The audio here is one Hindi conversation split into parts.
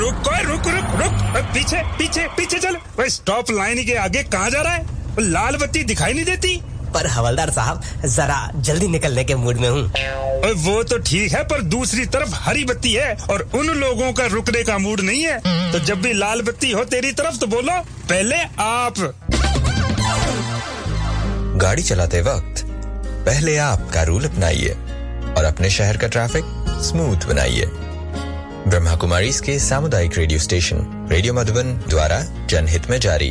रुक रुक रुक रुक, पीछे पीछे पीछे चल। स्टॉप लाइन के आगे कहाँ जा रहा है? लाल बत्ती दिखाई नहीं देती? पर हवलदार साहब, जरा जल्दी निकलने के मूड में हूँ। वो तो ठीक है, पर दूसरी तरफ हरी बत्ती है और उन लोगों का रुकने का मूड नहीं है। तो जब भी लाल बत्ती हो तेरी तरफ तो बोलो पहले आप। गाड़ी चलाते वक्त पहले आप का रूल अपनाइए और अपने शहर का ट्रैफिक स्मूथ बनाइए। ब्रह्मा कुमारी के सामुदायिक रेडियो स्टेशन रेडियो मधुबन द्वारा जनहित में जारी।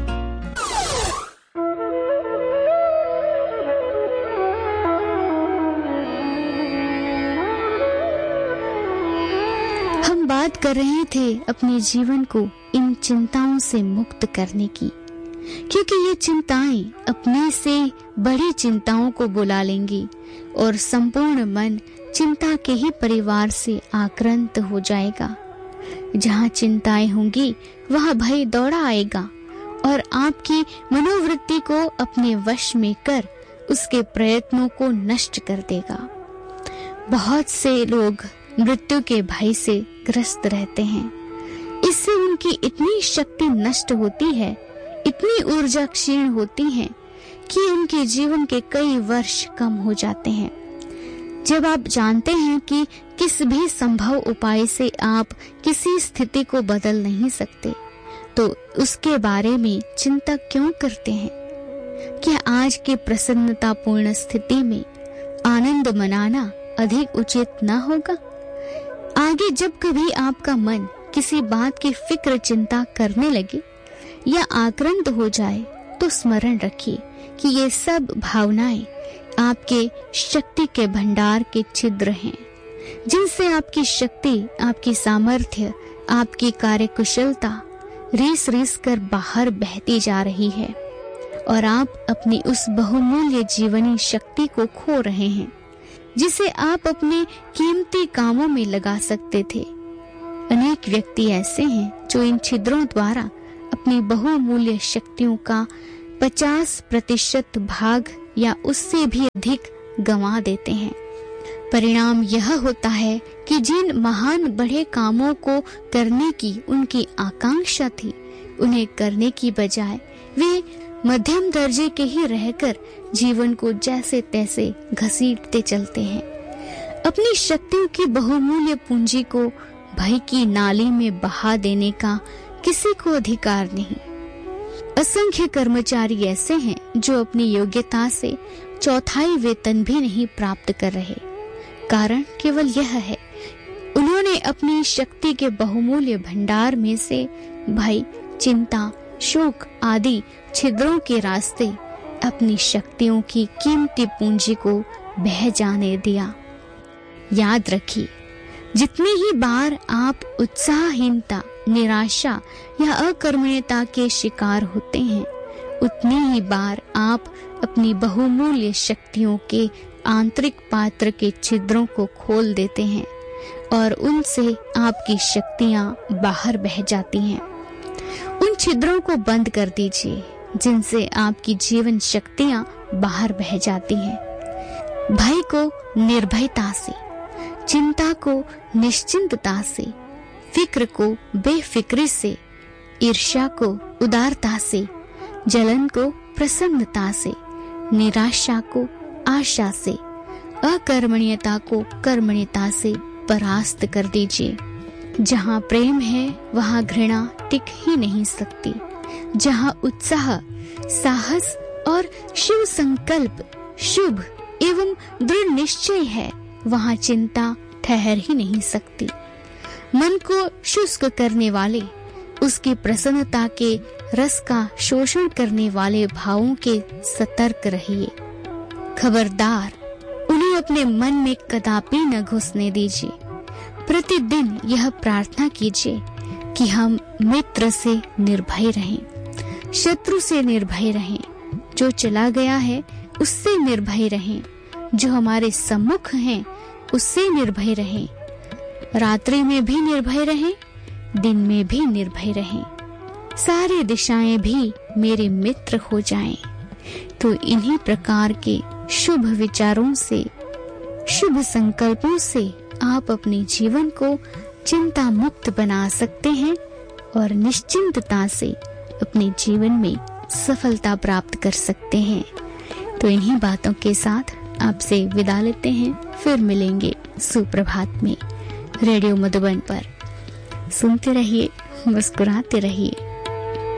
हम बात कर रहे थे अपने जीवन को इन चिंताओं से मुक्त करने की, क्योंकि ये चिंताएं अपने से बड़ी चिंताओं को बुला लेंगी और संपूर्ण मन चिंता के ही परिवार से आक्रांत हो जाएगा। जहाँ चिंताएं होंगी वहाँ भय दौड़ा आएगा और आपकी मनोवृत्ति को अपने वश में कर उसके प्रयत्नों को नष्ट कर देगा। बहुत से लोग मृत्यु के भय से ग्रस्त रहते हैं। इससे उनकी इतनी शक्ति नष्ट होती है, इतनी ऊर्जा क्षीण होती है कि उनके जीवन के कई वर्ष कम हो जाते हैं। जब आप जानते हैं कि किस भी संभव उपाय से आप किसी स्थिति को बदल नहीं सकते, तो उसके बारे में चिंता क्यों करते हैं? क्या आज की प्रसन्नतापूर्ण स्थिति में आनंद मनाना अधिक उचित न होगा? आगे जब कभी आपका मन किसी बात की फिक्र चिंता करने लगे या आक्रांत हो जाए, तो स्मरण रखिए कि ये सब भावनाएं आपके शक्ति के भंडार के छिद्र हैं, जिनसे आपकी शक्ति, आपकी सामर्थ्य, आपकी कार्यकुशलता रीस रीस कर बाहर बहती जा रही है और आप अपनी उस बहुमूल्य जीवनी शक्ति को खो रहे हैं, जिसे आप अपने कीमती कामों में लगा सकते थे। अनेक व्यक्ति ऐसे हैं जो इन छिद्रों द्वारा अपनी बहुमूल्य शक्तियों का 50% भाग या उससे भी अधिक गंवा देते हैं। परिणाम यह होता है कि जिन महान बड़े कामों को करने की उनकी आकांक्षा थी, उन्हें करने की बजाय वे मध्यम दर्जे के ही रहकर जीवन को जैसे तैसे घसीटते चलते हैं। अपनी शक्तियों की बहुमूल्य पूंजी को भय की नाली में बहा देने का किसी को अधिकार नहीं। असंख्य कर्मचारी ऐसे हैं जो अपनी योग्यता से चौथाई वेतन भी नहीं प्राप्त कर रहे। कारण केवल यह है, उन्होंने अपनी शक्ति के बहुमूल्य भंडार में से भय, चिंता, शोक आदि छिद्रों के रास्ते अपनी शक्तियों की कीमती पूंजी को बह जाने दिया। याद रखिए, जितनी ही बार आप उत्साहहीनता, निराशा या अकर्मण्यता के शिकार होते हैं, उतनी ही बार आप अपनी बहुमूल्य शक्तियों के आंतरिक पात्र के छिद्रों को खोल देते हैं और उनसे आपकी शक्तियां बाहर बह जाती हैं। उन छिद्रों को बंद कर दीजिए जिनसे आपकी जीवन शक्तियां बाहर बह जाती हैं। भय को निर्भयता से, चिंता को निश्चिंतता से, फिक्र को बेफिक्री से, ईर्ष्या को उदारता से, जलन को प्रसन्नता से, निराशा को आशा से, अकर्मण्यता को कर्मण्यता से परास्त कर दीजिए। जहाँ प्रेम है वहाँ घृणा टिक ही नहीं सकती। जहाँ उत्साह, साहस और शिव संकल्प, शुभ एवं दृढ़ निश्चय है, वहाँ चिंता ठहर ही नहीं सकती। मन को शुष्क करने वाले, उसकी प्रसन्नता के रस का शोषण करने वाले भावों के सतर्क रहिए। खबरदार, उन्हें अपने मन में कदापि न घुसने दीजिए। प्रतिदिन यह प्रार्थना कीजिए कि हम मित्र से निर्भय रहें, शत्रु से निर्भय रहें, जो चला गया है उससे निर्भय रहें, जो हमारे सम्मुख हैं उससे निर्भय रहें, रात्रि में भी निर्भय रहें, दिन में भी निर्भय रहें, सारी दिशाएं भी मेरे मित्र हो जाएं। तो इन्हीं प्रकार के शुभ विचारों से, शुभ संकल्पों से आप अपने जीवन को चिंता मुक्त बना सकते हैं और निश्चिंतता से अपने जीवन में सफलता प्राप्त कर सकते हैं। तो इन्हीं बातों के साथ आपसे विदा लेते हैं, फिर मिलेंगे सुप्रभात में रेडियो मधुबन पर। सुनते रहिए, मुस्कुराते रहिए।